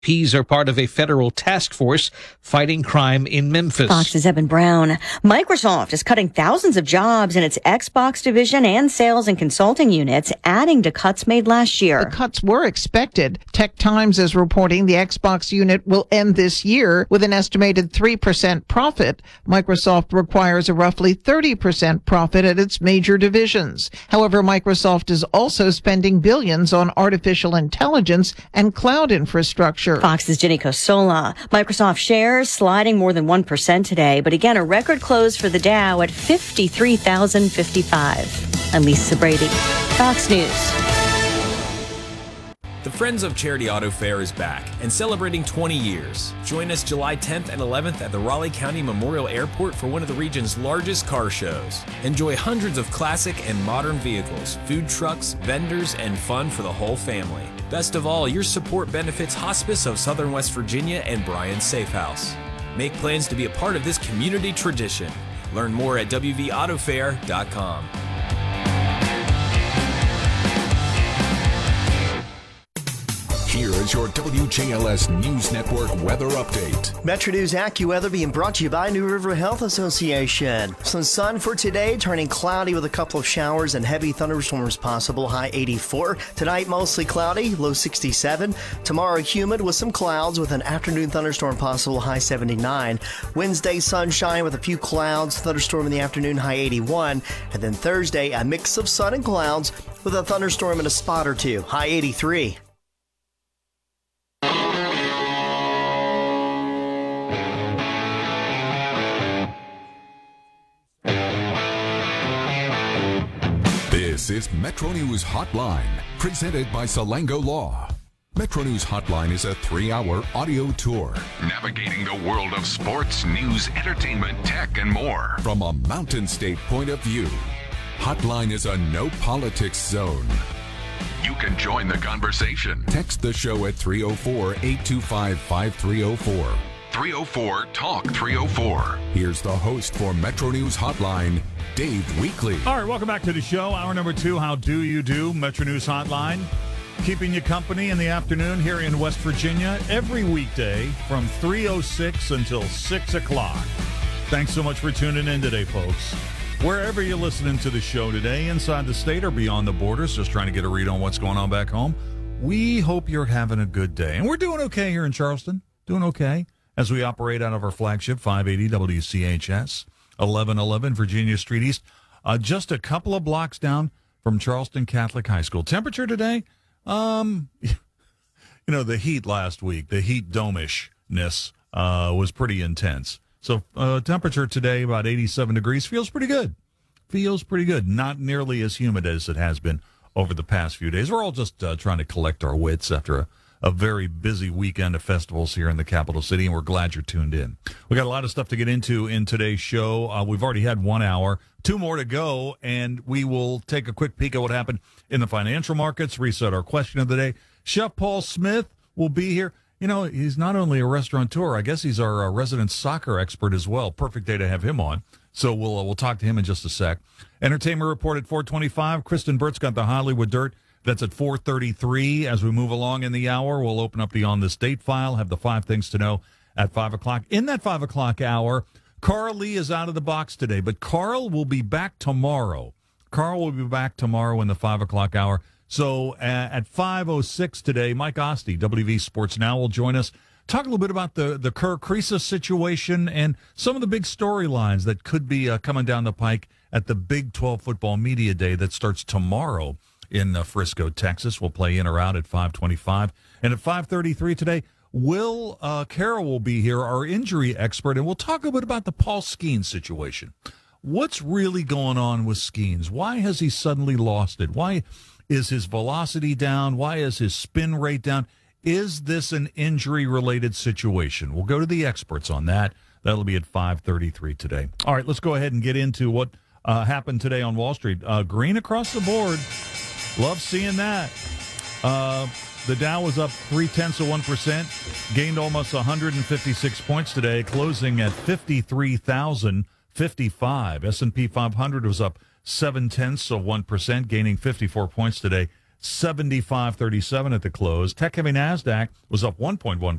Peas are part of a federal task force fighting crime in Memphis. Fox's Evan Brown. Microsoft is cutting thousands of jobs in its Xbox division and sales and consulting units, adding to cuts made last year. The cuts were expected. Tech Times is reporting the Xbox unit will end this year with an estimated 3% profit. Microsoft requires a roughly 30% profit at its major divisions. However, Microsoft is also spending billions on artificial intelligence and cloud infrastructure. Fox's Jenny Cosola. Microsoft shares sliding more than 1% today, but again, a record close for the Dow at 53,055. I'm Lisa Brady, Fox News. The Friends of Charity Auto Fair is back and celebrating 20 years. Join us July 10th and 11th at the Raleigh County Memorial Airport for one of the region's largest car shows. Enjoy hundreds of classic and modern vehicles, food trucks, vendors, and fun for the whole family. Best of all, your support benefits Hospice of Southern West Virginia and Bryan Safe House. Make plans to be a part of this community tradition. Learn more at wvautofair.com. Here is your WJLS News Network weather update. Metro News AccuWeather being brought to you by New River Health Association. Some sun for today, turning cloudy with a couple of showers and heavy thunderstorms possible, high 84. Tonight, mostly cloudy, low 67. Tomorrow, humid with some clouds with an afternoon thunderstorm possible, high 79. Wednesday, sunshine with a few clouds, thunderstorm in the afternoon, high 81. And then Thursday, a mix of sun and clouds with a thunderstorm and a spot or two, high 83. This is Metro News Hotline, presented by Salango Law. Metro News Hotline is a 3-hour audio tour, navigating the world of sports, news, entertainment, tech, and more from a Mountain State point of view. Hotline is a no politics zone. You can join the conversation. Text the show at 304-825-5304. 304-TALK-304. Here's the host for Metro News Hotline, Dave Weekley. All right, welcome back to the show. Hour number 2, How Do You Do? Metro News Hotline. Keeping you company in the afternoon here in West Virginia every weekday from 3:06 until 6 o'clock. Thanks so much for tuning in today, folks. Wherever you're listening to the show today, inside the state or beyond the borders, just trying to get a read on what's going on back home, we hope you're having a good day. And we're doing okay here in Charleston. Doing okay as we operate out of our flagship 580 WCHS, 1111 Virginia Street East, just a couple of blocks down from Charleston Catholic High School. Temperature today, the heat last week, the heat domishness was pretty intense. So temperature today, about 87 degrees, feels pretty good. Not nearly as humid as it has been over the past few days. We're all just trying to collect our wits after a very busy weekend of festivals here in the capital city, and we're glad you're tuned in. We got a lot of stuff to get into in today's show. We've already had 1 hour, 2 more to go, and we will take a quick peek at what happened in the financial markets, reset our question of the day. Chef Paul Smith will be here. You know, he's not only a restaurateur, I guess he's our resident soccer expert as well. Perfect day to have him on. So we'll talk to him in just a sec. Entertainment report at 4:25. Kristen Burt's got the Hollywood Dirt. That's at 4:33. As we move along in the hour, we'll open up the On This Date file, have the 5 things to know at 5 o'clock. In that 5 o'clock hour, Carl Lee is out of the box today, but Carl will be back tomorrow. In the 5 o'clock hour. So at 5:06 today, Mike Oste, WV Sports Now, will join us. Talk a little bit about the Kerr Kriisa situation and some of the big storylines that could be coming down the pike at the Big 12 Football Media Day that starts tomorrow in Frisco, Texas. We'll play in or out at 5:25. And at 5:33 today, Will Carroll will be here, our injury expert, and we'll talk a little bit about the Paul Skeens situation. What's really going on with Skeens? Why has he suddenly lost it? Why is his velocity down? Why is his spin rate down? Is this an injury-related situation? We'll go to the experts on that. That'll be at 5:33 today. All right, let's go ahead and get into what happened today on Wall Street. Green across the board. Love seeing that. The Dow was up 0.3%, gained almost 156 points today, closing at 53,055. S&P 500 was up 0.7%, gaining 54 points today, 75.37 at the close. Tech-heavy NASDAQ was up 1.1%.